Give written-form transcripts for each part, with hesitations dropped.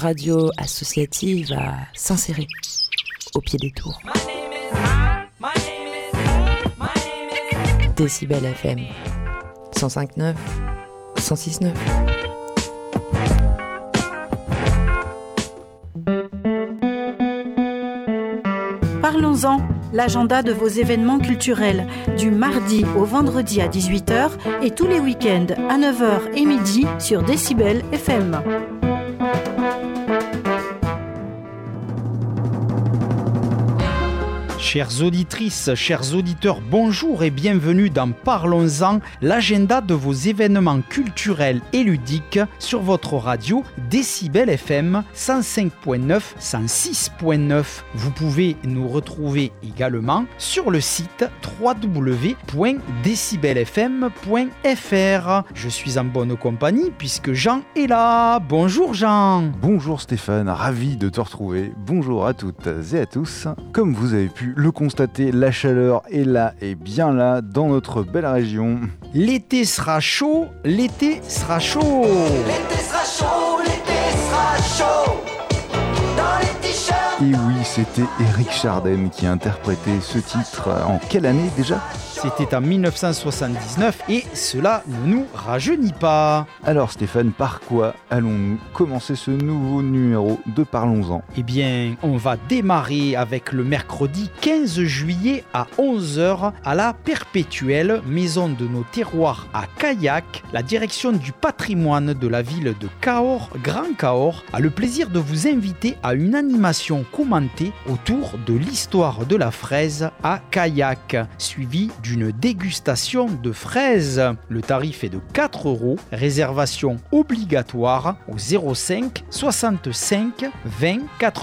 radio associative à s'insérer au pied des tours. Décibel FM 105.9, 106.9. Parlons-en, l'agenda de vos événements culturels, du mardi au vendredi à 18h et tous les week-ends à 9h et midi sur Décibel FM. Chères auditrices, chers auditeurs, bonjour et bienvenue dans Parlons-en, l'agenda de vos événements culturels et ludiques sur votre radio Décibel FM 105.9, 106.9. Vous pouvez nous retrouver également sur le site www.decibelfm.fr. Je suis en bonne compagnie puisque Jean est là. Bonjour Jean. Bonjour Stéphane, ravi de te retrouver. Bonjour à toutes et à tous. Comme vous avez pu le constater, la chaleur est là et bien là dans notre belle région. L'été sera chaud, l'été sera chaud. L'été sera chaud, l'été sera chaud. Dans les t-shirts. Et oui, c'était Éric Chardin qui a interprété ce titre en quelle année déjà ? C'était en 1979 et cela ne nous rajeunit pas. Alors Stéphane, par quoi allons-nous commencer ce nouveau numéro de Parlons-en ? Eh bien, on va démarrer avec le mercredi 15 juillet à 11h à la Perpétuelle, maison de nos terroirs à Caillac. La direction du patrimoine de la ville de Cahors, Grand Cahors, a le plaisir de vous inviter à une animation commentée autour de l'histoire de la fraise à Caillac, suivie d'une dégustation de fraises. Le tarif est de 4 €, réservation obligatoire au 05 65 20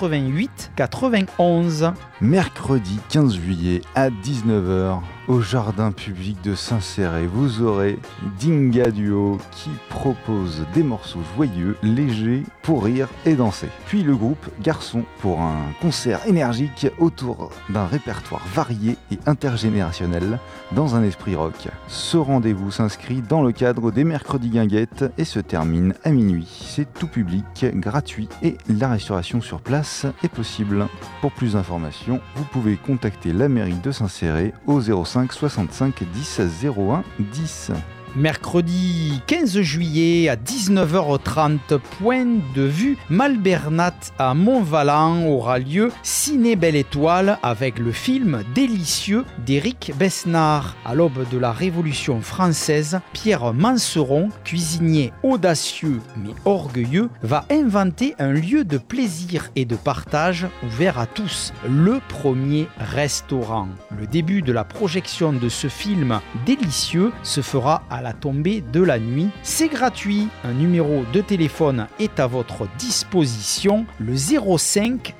88 91. Mercredi 15 juillet à 19h au jardin public de Saint-Céré, vous aurez Dinga Duo qui propose des morceaux joyeux, légers pour rire et danser. Puis le groupe Garçon pour un concert énergique autour d'un répertoire varié et intergénérationnel dans un esprit rock. Ce rendez-vous s'inscrit dans le cadre des mercredis guinguettes et se termine à minuit. C'est tout public, gratuit et la restauration sur place est possible. Pour plus d'informations, vous pouvez contacter la mairie de Saint-Céré au 05 65 10 01 10. Mercredi 15 juillet à 19h30, point de vue Malbernat à Montvalent aura lieu Ciné Belle Étoile avec le film Délicieux d'Éric Besnard. À l'aube de la Révolution française, Pierre Manceron, cuisinier audacieux mais orgueilleux, va inventer un lieu de plaisir et de partage ouvert à tous, le premier restaurant. Le début de la projection de ce film délicieux se fera à la tombée de la nuit. C'est gratuit. Un numéro de téléphone est à votre disposition, le 05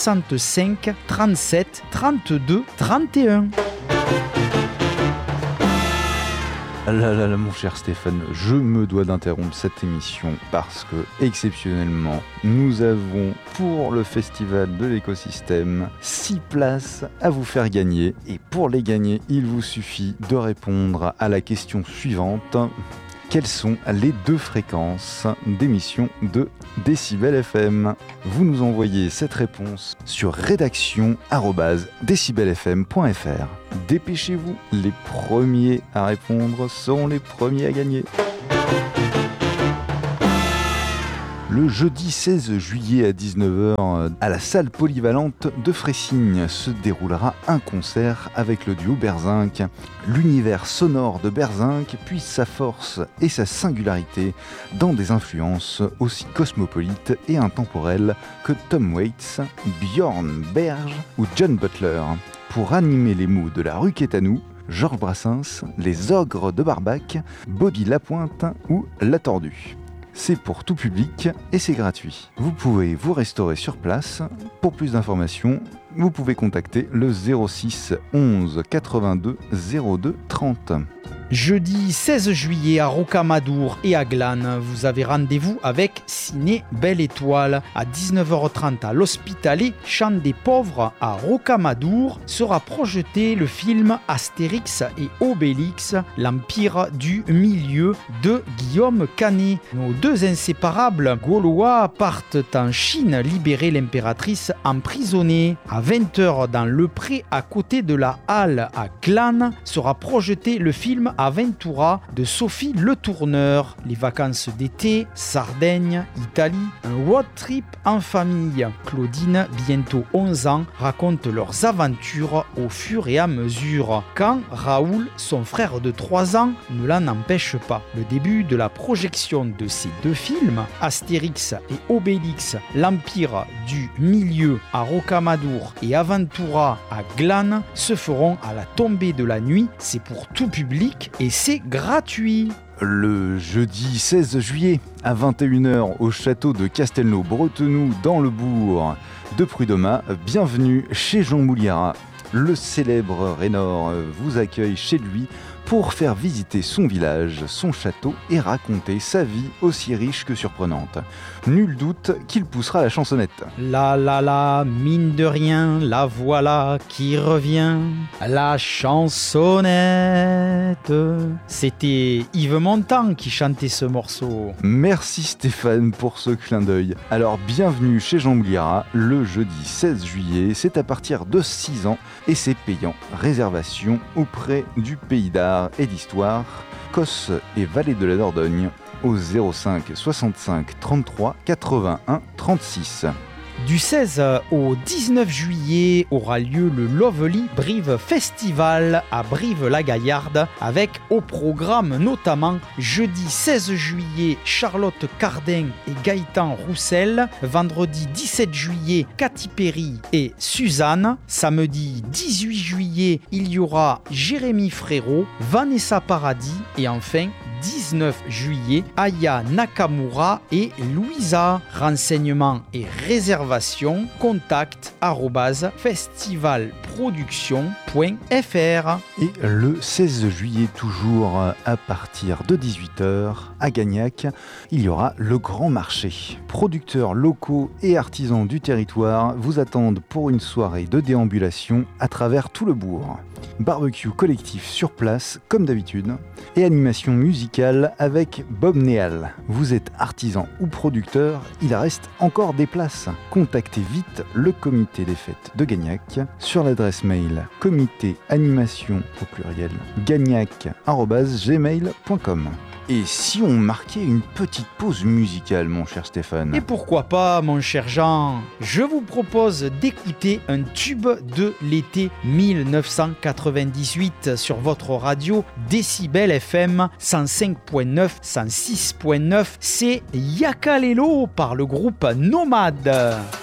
65 37 32 31. Là, mon cher Stéphane, je me dois d'interrompre cette émission parce que, exceptionnellement, nous avons pour le Festival de l'écosystème 6 places à vous faire gagner. Et pour les gagner, il vous suffit de répondre à la question suivante. Quelles sont les 2 fréquences d'émission de Décibel FM ? Vous nous envoyez cette réponse sur rédaction@decibelfm.fr. Dépêchez-vous, les premiers à répondre seront les premiers à gagner. Le jeudi 16 juillet à 19h, à la salle polyvalente de Frécigne, se déroulera un concert avec le duo Berzinc. L'univers sonore de Berzinc puise sa force et sa singularité dans des influences aussi cosmopolites et intemporelles que Tom Waits, Björn Berg ou John Butler. Pour animer les mots de la rue Quétanou, Georges Brassens, les Ogres de Barbac, Bobby Lapointe ou La Tordue. C'est pour tout public et c'est gratuit. Vous pouvez vous restaurer sur place. Pour plus d'informations, vous pouvez contacter le 06 11 82 02 30. Jeudi 16 juillet à Rocamadour et à Glane, vous avez rendez-vous avec Ciné Belle Étoile. À 19h30 à l'Hospitalet, Champ des Pauvres à Rocamadour, sera projeté le film Astérix et Obélix, l'Empire du Milieu de Guillaume Canet. Nos deux inséparables Gaulois partent en Chine libérer l'impératrice emprisonnée. À 20h dans le Pré, à côté de la Halle à Glane, sera projeté le film Aventura de Sophie Le Tourneur. Les vacances d'été, Sardaigne, Italie, un road trip en famille. Claudine, bientôt 11 ans, raconte leurs aventures au fur et à mesure. Quand Raoul, son frère de 3 ans, ne l'en empêche pas. Le début de la projection de ces deux films, Astérix et Obélix, l'Empire du Milieu à Rocamadour et Aventura à Glane, se feront à la tombée de la nuit. C'est pour tout public et c'est gratuit. Le jeudi 16 juillet à 21h au château de Castelnau-Bretenoux dans le bourg de Prud'Homas, bienvenue chez Jean Mouliera. Le célèbre Raynor vous accueille chez lui pour faire visiter son village, son château et raconter sa vie aussi riche que surprenante. Nul doute qu'il poussera la chansonnette. La, mine de rien, la voilà qui revient, la chansonnette. C'était Yves Montand qui chantait ce morceau. Merci Stéphane pour ce clin d'œil. Alors bienvenue chez Jean Mouliera, le jeudi 16 juillet, c'est à partir de 6 ans et c'est payant. Réservation auprès du Pays d'Art et d'Histoire, Cos et Vallée de la Dordogne, au 05 65 33 81 36. Du 16 au 19 juillet aura lieu le Lovely Brive Festival à Brive-la-Gaillarde avec au programme notamment jeudi 16 juillet Charlotte Cardin et Gaëtan Roussel, vendredi 17 juillet Katy Perry et Suzanne, samedi 18 juillet il y aura Jérémy Frérot, Vanessa Paradis et enfin 19 juillet, Aya Nakamura et Louisa. Renseignements et réservations, contact @festivalproduction.fr. Et le 16 juillet, toujours à partir de 18h, à Gagnac, il y aura le Grand Marché. Producteurs locaux et artisans du territoire vous attendent pour une soirée de déambulation à travers tout le bourg. Barbecue collectif sur place, comme d'habitude, et animation musicale avec Bob Néal. Vous êtes artisan ou producteur, il reste encore des places. Contactez vite le comité des fêtes de Gagnac sur l'adresse mail comitéanimation au pluriel gagnac@gmail.com. Et si on marquait une petite pause musicale, mon cher Stéphane? Et pourquoi pas, mon cher Jean? Je vous propose d'écouter un tube de l'été 1998 sur votre radio Décibel FM 105.9, 106.9. C'est Yakalelo par le groupe Nomade.